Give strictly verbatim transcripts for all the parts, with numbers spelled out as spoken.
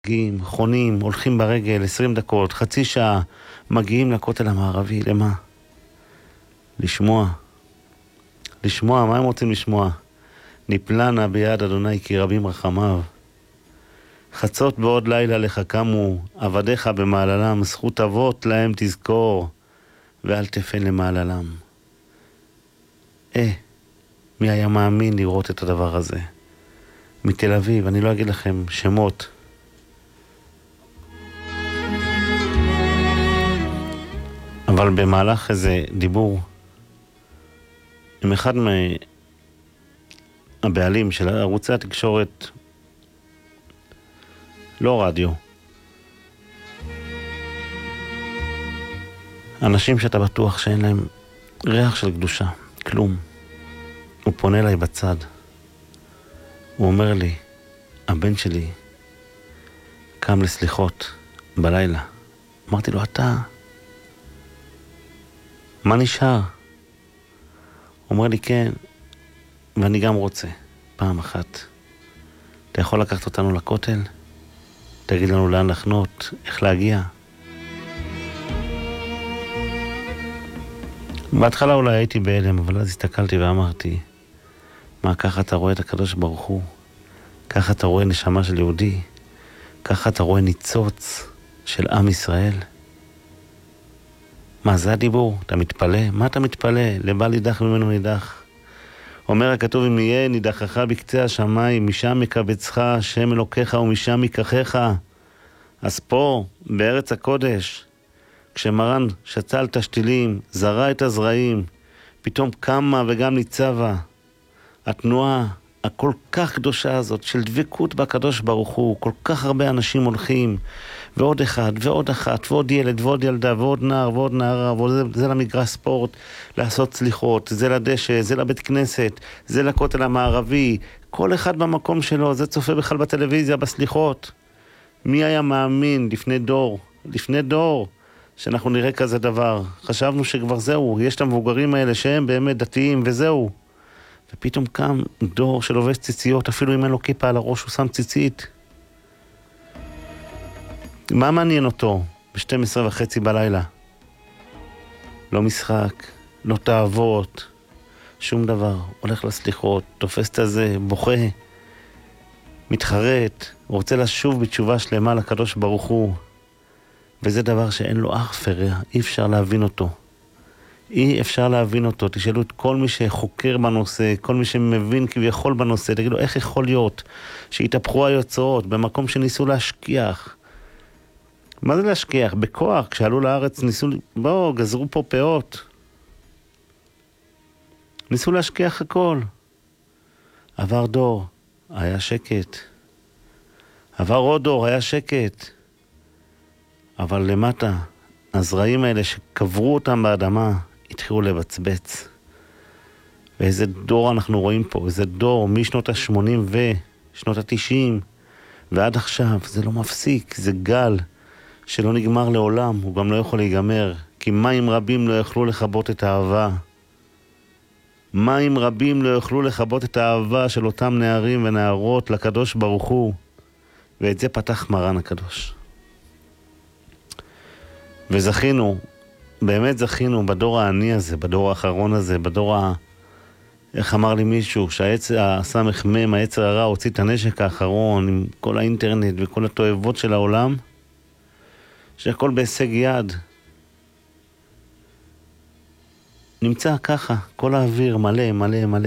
מגיעים, חונים, הולכים ברגל, עשרים דקות, חצי שעה, מגיעים לכותל המערבי, למה? לשמוע. לשמוע, מה הם רוצים לשמוע? נפלנה ביד אדוני כי רבים רחמיו. חצות בעוד לילה לך קמו, עבדיך במעללם, זכות אבות להם תזכור, ואל תפן למעללם. אה, מי היה מאמין לראות את הדבר הזה? מתל אביב, אני לא אגיד לכם שמות. אבל במהלך איזה דיבור עם אחד מהבעלים של ערוצי התקשורת, לא רדיו, אנשים שאתה בטוח שאין להם ריח של קדושה, כלום. הוא פונה אליי בצד, הוא אומר לי, הבן שלי קם לסליחות בלילה. אמרתי לו, אתה מה נשאר? הוא אומר לי, כן, ואני גם רוצה פעם אחת. אתה יכול לקחת אותנו לכותל? תגיד לנו לאן לחנות, איך להגיע? בהתחלה אולי הייתי בהלם, אבל אז הסתכלתי ואמרתי, מה, ככה אתה רואה את הקדוש ברוך הוא? ככה אתה רואה נשמה של יהודי? ככה אתה רואה ניצוץ של עם ישראל? מה, זה הדיבור? אתה מתפלא? מה אתה מתפלא? לבל יידח ממנו נידח. אומר הכתוב, אם יהיה נידחך בקצה השמיים, משם מקבצך השם אלוקיך ומשם ייקחך. אז פה, בארץ הקודש, כשמרן שצל את השתילים, זרע את הזרעים, פתאום קמה וגם ניצבה. התנועה הכל כך קדושה הזאת של דבקות בקדוש ברוך הוא, כל כך הרבה אנשים הולכים, ועוד אחד, ועוד אחת, ועוד ילד, ועוד ילדה, ועוד נער, ועוד נערה, וזה, זה למגרש ספורט, לעשות סליחות, זה לדשא, זה לבית כנסת, זה לכותל המערבי, כל אחד במקום שלו, זה צופה בכלל בטלוויזיה, בסליחות. מי היה מאמין לפני דור, לפני דור, שאנחנו נראה כזה דבר? חשבנו שכבר זהו, יש את המבוגרים האלה שהם באמת דתיים וזהו. ופתאום קם דור של לובש ציציות, אפילו אם אין לו כיפה על הראש, הוא שם ציצית. מה מעניין אותו ב-שתים עשרה וחצי בלילה? לא משחק, לא תאוות, שום דבר. הולך לסליחות, תופס את הזה, בוכה, מתחרט, רוצה לשוב בתשובה שלמה לקדוש ברוך הוא. וזה דבר שאין לו אח ורע, אי אפשר להבין אותו. אי אפשר להבין אותו. תשאלו את כל מי שחוקר בנושא, כל מי שמבין כביכול בנושא, תגידו, איך יכול להיות שהתהפכו היוצרות במקום שניסו להשכיח? מה זה להשכיח? בכוח, כשעלו לארץ ניסו, בואו, גזרו פה פאות. ניסו להשכיח הכל. עבר דור, היה שקט. עבר עוד דור, היה שקט. אבל למטה, הזרעים האלה שקברו אותם באדמה, התחילו לבצבץ. ואיזה דור אנחנו רואים פה, איזה דור משנות ה-שמונים ושנות ה-תשעים ועד עכשיו, זה לא מפסיק, זה גל שלא נגמר לעולם, הוא גם לא יכול להיגמר, כי מים רבים לא יכלו לכבות את האהבה. מים רבים לא יכלו לכבות את האהבה של אותם נערים ונערות לקדוש ברוך הוא, ואת זה פתח מרן הקדוש. וזכינו, באמת זכינו בדור העני הזה, בדור האחרון הזה, בדור ה... איך אמר לי מישהו, שהסמך מם, היצר הרע, הוציא את הנשק האחרון עם כל האינטרנט וכל התועבות של העולם, שהכל בהישג יד. נמצא ככה, כל האוויר מלא, מלא, מלא.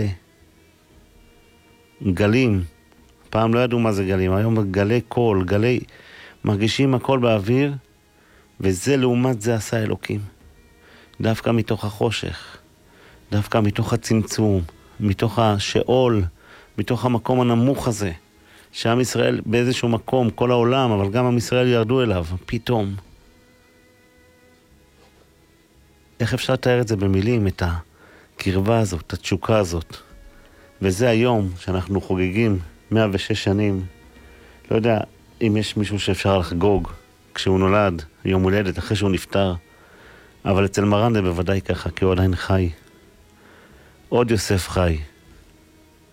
גלים, פעם לא ידעו מה זה גלים, היום גלי קול, גלי, מרגישים הכל באוויר, וזה לעומת זה עשה אלוקים. דווקא מתוך החושך, דווקא מתוך הצמצום, מתוך השאול, מתוך המקום הנמוך הזה, שעם ישראל באיזשהו מקום, כל העולם, אבל גם עם ישראל ירדו אליו, פתאום. איך אפשר לתאר את זה במילים, את הקרבה הזאת, את התשוקה הזאת? וזה היום שאנחנו חוגגים מאה ושש שנים. לא יודע אם יש מישהו שאפשר לחגוג כשהוא נולד, יום הולדת, אחרי שהוא נפטר. אבל אצל מרן זה בוודאי ככה, כי הוא עדיין חי. עוד יוסף חי.